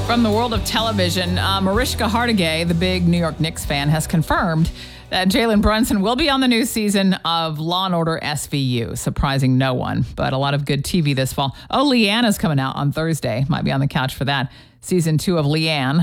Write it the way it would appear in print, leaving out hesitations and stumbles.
From the world of television, Mariska Hargitay, the big New York Knicks fan, has confirmed that Jalen Brunson will be on the new season of Law & Order SVU, surprising no one, but a lot of good TV this fall. Oh, Leanne is coming out on Thursday. Might be on the couch for that. Season 2 of Leanne.